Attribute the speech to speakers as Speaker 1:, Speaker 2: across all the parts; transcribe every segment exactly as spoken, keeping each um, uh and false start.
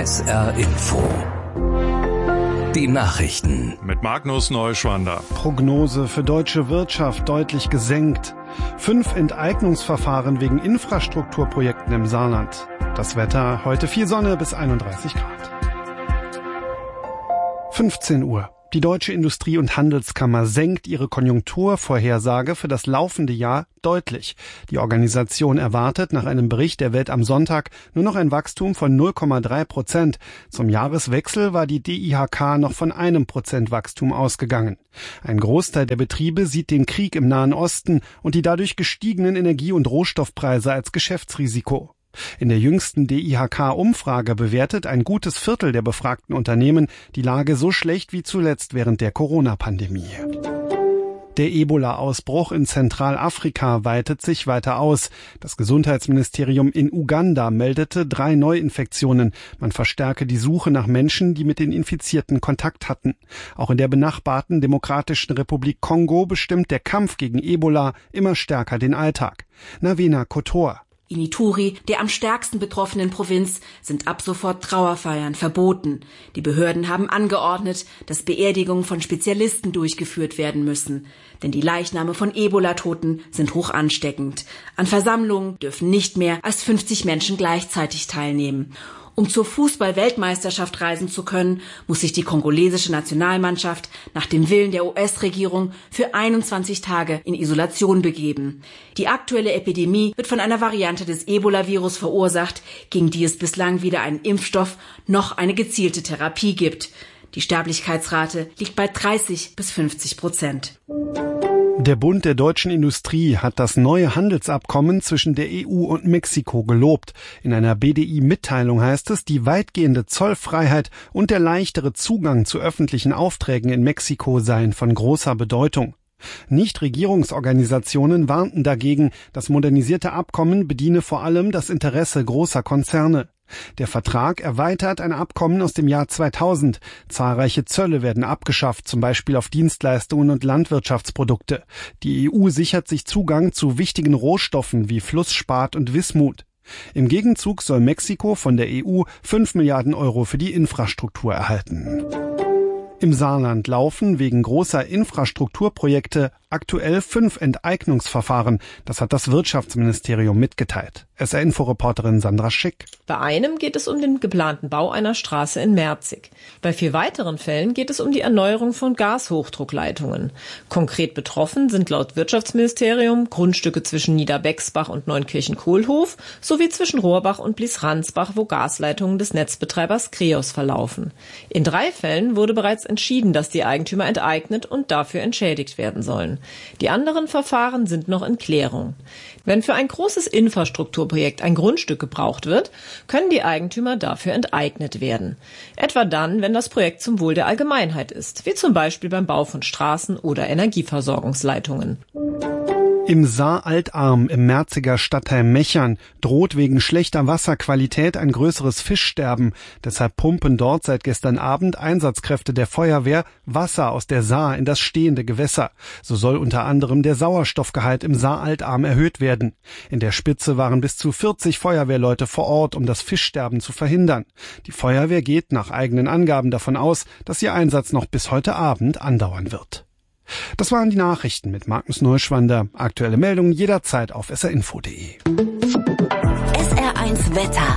Speaker 1: S R Info. Die Nachrichten.
Speaker 2: Mit Magnus Neuschwander.
Speaker 3: Prognose für deutsche Wirtschaft deutlich gesenkt. Fünf Enteignungsverfahren wegen Infrastrukturprojekten im Saarland. Das Wetter, heute viel Sonne bis einunddreißig Grad. fünfzehn Uhr. Die Deutsche Industrie- und Handelskammer senkt ihre Konjunkturvorhersage für das laufende Jahr deutlich. Die Organisation erwartet nach einem Bericht der Welt am Sonntag nur noch ein Wachstum von null Komma drei Prozent. Zum Jahreswechsel war die D I H K noch von einem Prozent Wachstum ausgegangen. Ein Großteil der Betriebe sieht den Krieg im Nahen Osten und die dadurch gestiegenen Energie- und Rohstoffpreise als Geschäftsrisiko. In der jüngsten D I H K-Umfrage bewertet ein gutes Viertel der befragten Unternehmen die Lage so schlecht wie zuletzt während der Corona-Pandemie. Der Ebola-Ausbruch in Zentralafrika weitet sich weiter aus. Das Gesundheitsministerium in Uganda meldete drei Neuinfektionen. Man verstärke die Suche nach Menschen, die mit den Infizierten Kontakt hatten. Auch in der benachbarten Demokratischen Republik Kongo bestimmt der Kampf gegen Ebola immer stärker den Alltag. Navena Kotor.
Speaker 4: In Ituri, der am stärksten betroffenen Provinz, sind ab sofort Trauerfeiern verboten. Die Behörden haben angeordnet, dass Beerdigungen von Spezialisten durchgeführt werden müssen. Denn die Leichname von Ebola-Toten sind hoch ansteckend. An Versammlungen dürfen nicht mehr als fünfzig Menschen gleichzeitig teilnehmen. Um zur Fußball-Weltmeisterschaft reisen zu können, muss sich die kongolesische Nationalmannschaft nach dem Willen der U S-Regierung für einundzwanzig Tage in Isolation begeben. Die aktuelle Epidemie wird von einer Variante des Ebola-Virus verursacht, gegen die es bislang weder einen Impfstoff noch eine gezielte Therapie gibt. Die Sterblichkeitsrate liegt bei dreißig bis fünfzig Prozent.
Speaker 3: Der Bund der deutschen Industrie hat das neue Handelsabkommen zwischen der E U und Mexiko gelobt. In einer B D I-Mitteilung heißt es, die weitgehende Zollfreiheit und der leichtere Zugang zu öffentlichen Aufträgen in Mexiko seien von großer Bedeutung. Nichtregierungsorganisationen warnten dagegen, das modernisierte Abkommen bediene vor allem das Interesse großer Konzerne. Der Vertrag erweitert ein Abkommen aus dem Jahr zweitausend. Zahlreiche Zölle werden abgeschafft, zum Beispiel auf Dienstleistungen und Landwirtschaftsprodukte. Die E U sichert sich Zugang zu wichtigen Rohstoffen wie Flussspat und Wismut. Im Gegenzug soll Mexiko von der E U fünf Milliarden Euro für die Infrastruktur erhalten. Im Saarland laufen wegen großer Infrastrukturprojekte aktuell fünf Enteignungsverfahren. Das hat das Wirtschaftsministerium mitgeteilt. S R-Info-Reporterin Sandra Schick.
Speaker 5: Bei einem geht es um den geplanten Bau einer Straße in Merzig. Bei vier weiteren Fällen geht es um die Erneuerung von Gashochdruckleitungen. Konkret betroffen sind laut Wirtschaftsministerium Grundstücke zwischen Niederbexbach und Neunkirchen-Kohlhof sowie zwischen Rohrbach und Blies-Ransbach, wo Gasleitungen des Netzbetreibers Kreos verlaufen. In drei Fällen wurde bereits entschieden, dass die Eigentümer enteignet und dafür entschädigt werden sollen. Die anderen Verfahren sind noch in Klärung. Wenn für ein großes Infrastrukturprojekt ein Grundstück gebraucht wird, können die Eigentümer dafür enteignet werden. Etwa dann, wenn das Projekt zum Wohl der Allgemeinheit ist, wie zum Beispiel beim Bau von Straßen oder Energieversorgungsleitungen.
Speaker 3: Im Saar-Altarm im Merziger Stadtteil Mechern droht wegen schlechter Wasserqualität ein größeres Fischsterben. Deshalb pumpen dort seit gestern Abend Einsatzkräfte der Feuerwehr Wasser aus der Saar in das stehende Gewässer. So soll unter anderem der Sauerstoffgehalt im Saar-Altarm erhöht werden. In der Spitze waren bis zu vierzig Feuerwehrleute vor Ort, um das Fischsterben zu verhindern. Die Feuerwehr geht nach eigenen Angaben davon aus, dass ihr Einsatz noch bis heute Abend andauern wird. Das waren die Nachrichten mit Magnus Neuschwander. Aktuelle Meldungen jederzeit auf s r info punkt d e.
Speaker 6: S R eins Wetter.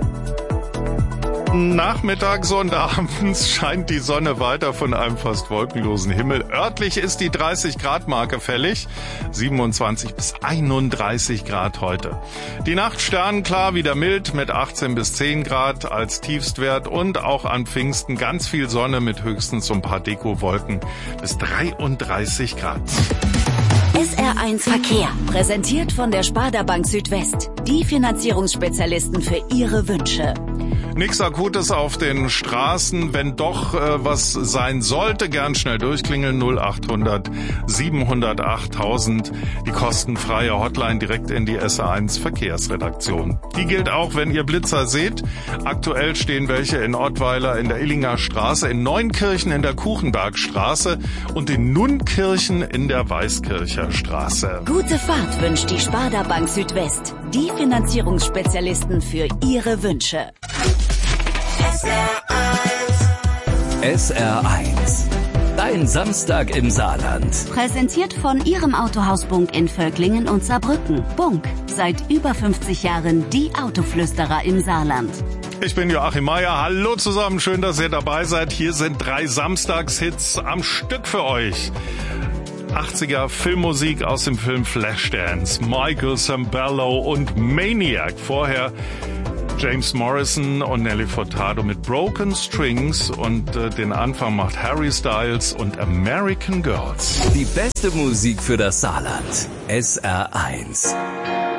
Speaker 2: Nachmittags und abends scheint die Sonne weiter von einem fast wolkenlosen Himmel. Örtlich ist die dreißig Grad Marke fällig. siebenundzwanzig bis einunddreißig Grad heute. Die Nacht sternenklar, wieder mild mit achtzehn bis zehn Grad als Tiefstwert und auch an Pfingsten ganz viel Sonne mit höchstens so ein paar Dekowolken bis dreiunddreißig Grad.
Speaker 6: S R eins Verkehr, präsentiert von der Sparda Bank Südwest. Die Finanzierungsspezialisten für Ihre Wünsche.
Speaker 2: Nichts Akutes auf den Straßen. Wenn doch äh, was sein sollte, gern schnell durchklingeln. null achthundert siebenhundertacht. Die kostenfreie Hotline direkt in die S R eins Verkehrsredaktion. Die gilt auch, wenn ihr Blitzer seht. Aktuell stehen welche in Ottweiler in der Illinger Straße, in Neunkirchen in der Kuchenbergstraße und in Nunkirchen in der Weißkircher Straße.
Speaker 6: Gute Fahrt wünscht die Sparda Bank Südwest. Die Finanzierungsspezialisten für Ihre Wünsche.
Speaker 1: S R eins. Dein Samstag im Saarland.
Speaker 6: Präsentiert von Ihrem Autohaus Bunk in Völklingen und Saarbrücken. Bunk, seit über fünfzig Jahren die Autoflüsterer im Saarland.
Speaker 2: Ich bin Joachim Meier. Hallo zusammen, schön, dass ihr dabei seid. Hier sind drei Samstagshits am Stück für euch. achtziger Filmmusik aus dem Film Flashdance, Michael Sambello und Maniac. Vorher James Morrison und Nelly Furtado mit Broken Strings und äh, den Anfang macht Harry Styles und American Girls.
Speaker 1: Die beste Musik für das Saarland. S R eins.